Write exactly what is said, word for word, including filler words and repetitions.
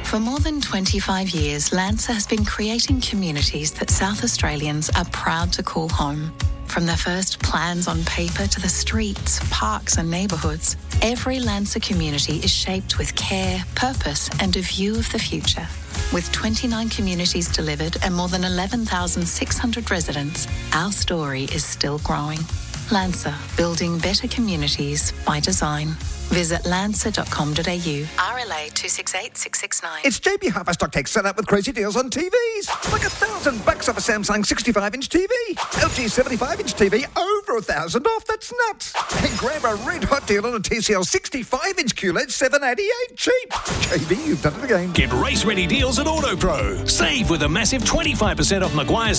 For more than twenty-five years, Lancer has been creating communities that South Australians are proud to call home. From the first plans on paper to the streets, parks and neighbourhoods, every Lancer community is shaped with care, purpose and a view of the future. With twenty-nine communities delivered and more than eleven thousand six hundred residents, our story is still growing. Lancer, building better communities by design. Visit lancer dot com dot a u. R L A two six eight six six nine. It's J B Hi-Fi Stock Take set up with crazy deals on T Vs. Like a thousand bucks off a Samsung sixty-five inch T V. L G seventy-five inch T V, over a thousand off. That's nuts. And grab a red hot deal on a T C L sixty-five inch Q L E D, seven eighty-eight cheap. J B, you've done it again. Get race-ready deals at AutoPro. Save with a massive twenty-five percent off Maguire's